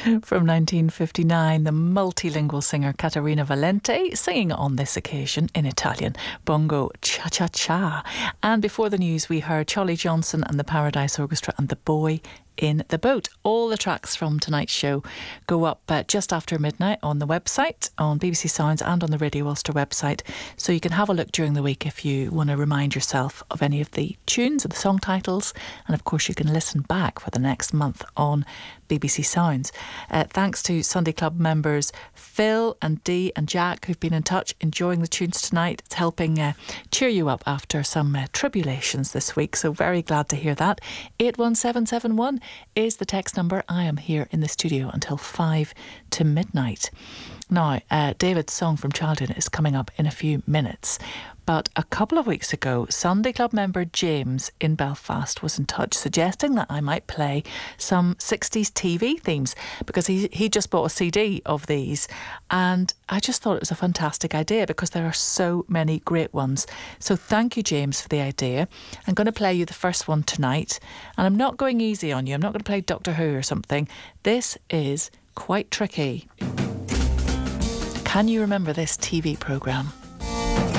From 1959, the multilingual singer Caterina Valente singing on this occasion in Italian, Bongo Cha Cha Cha. And before the news, we heard Charlie Johnson and the Paradise Orchestra and The Boy in the Boat. All the tracks from tonight's show go up just after midnight on the website, on BBC Sounds and on the Radio Ulster website, so you can have a look during the week if you want to remind yourself of any of the tunes or the song titles. And of course you can listen back for the next month on BBC Sounds. Thanks to Sunday Club members Phil and Dee and Jack, who've been in touch enjoying the tunes tonight. It's helping cheer you up after some tribulations this week, so very glad to hear that. 81771 is the text number. I am here in the studio until 5 to midnight. Now, David's song from childhood is coming up in a few minutes. But a couple of weeks ago, Sunday Club member James in Belfast was in touch suggesting that I might play some 60s TV themes because he just bought a CD of these, and I just thought it was a fantastic idea because there are so many great ones. So thank you, James, for the idea. I'm going to play you the first one tonight, and I'm not going easy on you. I'm not going to play Doctor Who or something. This is quite tricky. Can you remember this TV programme?